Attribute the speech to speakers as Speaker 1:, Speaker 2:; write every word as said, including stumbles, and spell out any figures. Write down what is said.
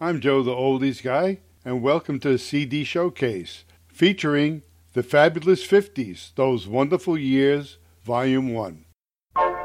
Speaker 1: I'm Joe the Oldies Guy, and welcome to the C D Showcase, featuring The Fabulous fifties, Those Wonderful Years, Volume one.